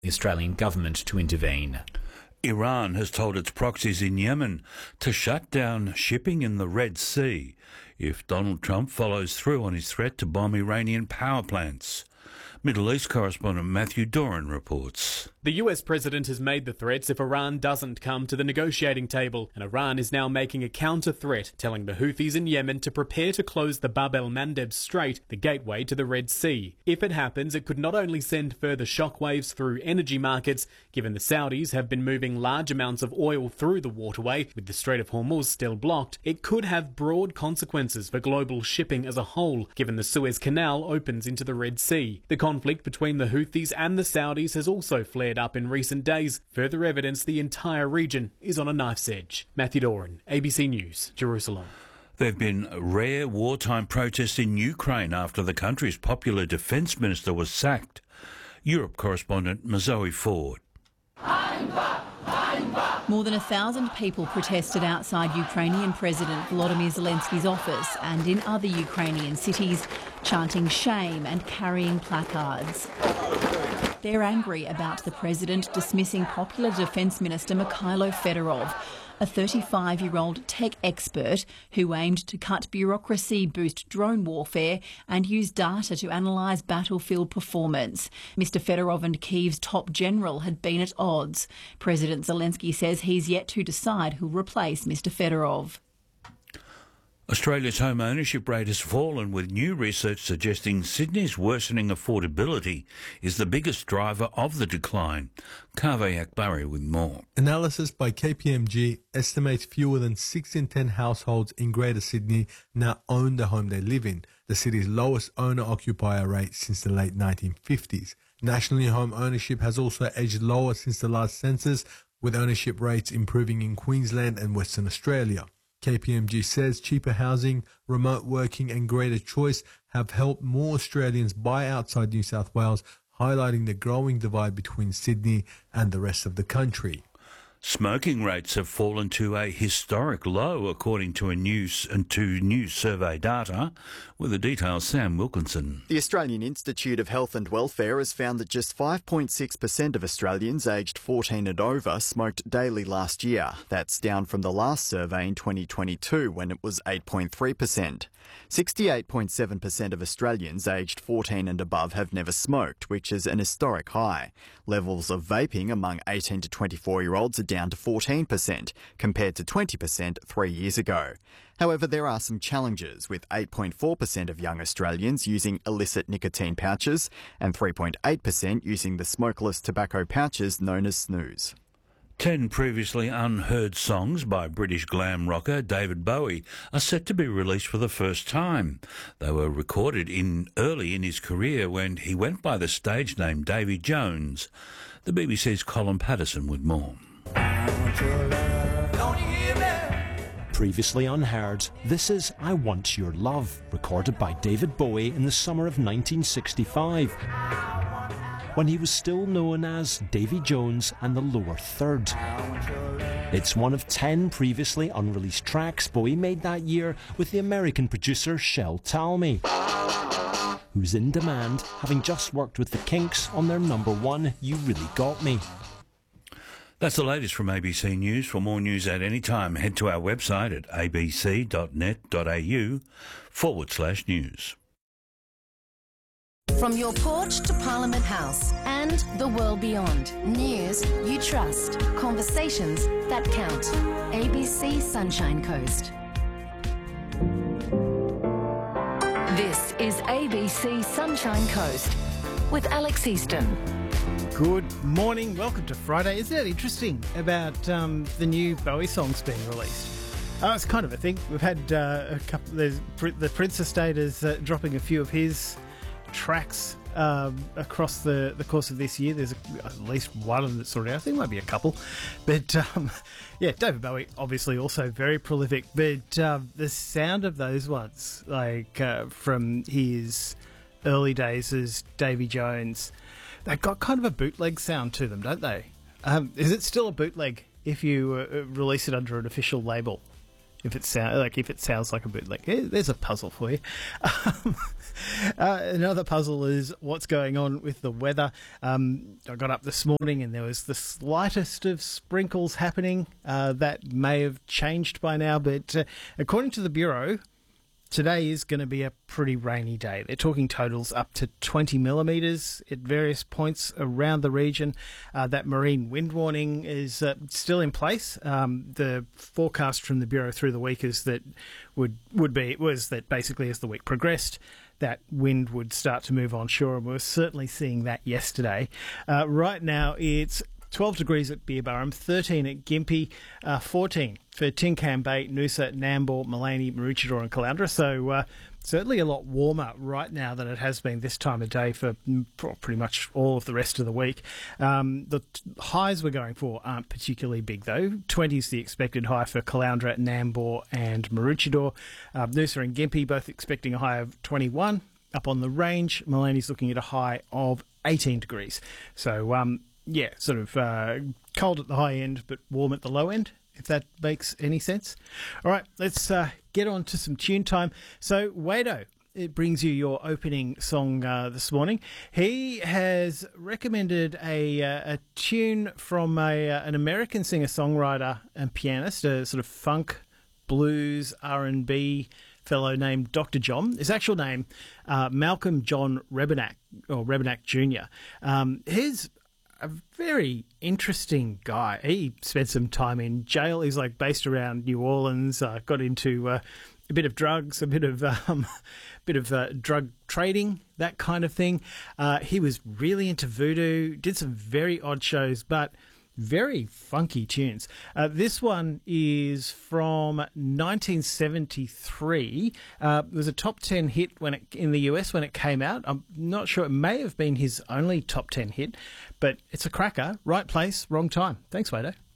the Australian government to intervene. Iran has told its proxies in Yemen to shut down shipping in the Red Sea if Donald Trump follows through on his threat to bomb Iranian power plants. Middle East correspondent Matthew Doran reports. The US president has made the threats if Iran doesn't come to the negotiating table, and Iran is now making a counter-threat, telling the Houthis in Yemen to prepare to close the Bab el-Mandeb Strait, the gateway to the Red Sea. If it happens, it could not only send further shockwaves through energy markets, given the Saudis have been moving large amounts of oil through the waterway, with the Strait of Hormuz still blocked, it could have broad consequences for global shipping as a whole, given the Suez Canal opens into the Red Sea. The conflict between the Houthis and the Saudis has also flared up in recent days, further evidence the entire region is on a knife's edge. Matthew Doran, ABC News, Jerusalem. There have been rare wartime protests in Ukraine after the country's popular defence minister was sacked. Europe correspondent Mazoe Ford. More than 1,000 people protested outside Ukrainian President Volodymyr Zelensky's office and in other Ukrainian cities, chanting shame and carrying placards. They're angry about the president dismissing popular Defence Minister Mikhailo Fedorov, a 35-year-old tech expert who aimed to cut bureaucracy, boost drone warfare and use data to analyse battlefield performance. Mr Fedorov and Kyiv's top general had been at odds. President Zelensky says he's yet to decide who'll replace Mr Fedorov. Australia's home ownership rate has fallen, with new research suggesting Sydney's worsening affordability is the biggest driver of the decline. Kaveh Akbari with more. Analysis by KPMG estimates fewer than 6 in 10 households in Greater Sydney now own the home they live in, the city's lowest owner-occupier rate since the late 1950s. Nationally, home ownership has also edged lower since the last census, with ownership rates improving in Queensland and Western Australia. KPMG says cheaper housing, remote working and greater choice have helped more Australians buy outside New South Wales, highlighting the growing divide between Sydney and the rest of the country. Smoking rates have fallen to a historic low, according to new survey data. With the details, Sam Wilkinson. The Australian Institute of Health and Welfare has found that just 5.6% of Australians aged 14 and over smoked daily last year. That's down from the last survey in 2022, when it was 8.3%. 68.7% of Australians aged 14 and above have never smoked, which is an historic high. Levels of vaping among 18 to 24-year-olds are down to 14%, compared to 20% 3 years ago. However, there are some challenges, with 8.4% of young Australians using illicit nicotine pouches and 3.8% using the smokeless tobacco pouches known as snus. 10 previously unheard songs by British glam rocker David Bowie are set to be released for the first time. They were recorded early in his career when he went by the stage name Davy Jones. The BBC's Colin Patterson with more. Previously unheard, this is I Want Your Love, recorded by David Bowie in the summer of 1965, when he was still known as Davy Jones and the Lower Third. It's one of 10 previously unreleased tracks Bowie made that year with the American producer Shel Talmy, who's in demand, having just worked with the Kinks on their number one, You Really Got Me. That's the latest from ABC News. For more news at any time, head to our website at abc.net.au/news. From your porch to Parliament House and the world beyond. News you trust. Conversations that count. ABC Sunshine Coast. This is ABC Sunshine Coast with Alex Easton. Good morning. Welcome to Friday. Isn't it interesting about the new Bowie songs being released? It's kind of a thing. We've had a couple. There's the Prince Estate is dropping a few of his tracks across the course of this year. There's at least one that's sorted out. I think there might be a couple. But yeah, David Bowie obviously also very prolific. But the sound of those ones, like from his early days as Davy Jones, they've got kind of a bootleg sound to them, don't they? Is it still a bootleg if you release it under an official label? If it sounds like a bootleg, there's a puzzle for you. Another puzzle is what's going on with the weather. I got up this morning and there was the slightest of sprinkles happening. That may have changed by now, but according to the Bureau, today is going to be a pretty rainy day. They're talking totals up to 20 millimetres at various points around the region. That marine wind warning is still in place. The forecast from the Bureau through the week is that was that basically as the week progressed, that wind would start to move onshore, and we're certainly seeing that yesterday. Right now, it's 12 degrees at Beerburrum, 13 at Gympie, 14 for Tinkham Bay, Noosa, Nambour, Maleny, Maroochydore and Caloundra. So certainly a lot warmer right now than it has been this time of day for pretty much all of the rest of the week. The highs we're going for aren't particularly big though. 20 is the expected high for Caloundra, Nambour and Maroochydore. Noosa and Gympie both expecting a high of 21. Up on the range, Maleny's looking at a high of 18 degrees. So, sort of cold at the high end, but warm at the low end, if that makes any sense. All right, let's get on to some tune time. So, Wado, it brings you your opening song this morning. He has recommended a tune from an American singer-songwriter and pianist, a sort of funk, blues, R&B fellow named Dr. John. His actual name, Malcolm John Rebennack, or Rebennack Jr. He's a very interesting guy. He spent some time in jail. He's based around New Orleans. Got into a bit of drugs, a bit of drug trading, that kind of thing. He was really into voodoo. Did some very odd shows, but very funky tunes. This one is from 1973. It was a top 10 hit in the US when it came out. I'm not sure. It may have been his only top 10 hit, but it's a cracker. Right place, wrong time. Thanks, Wado.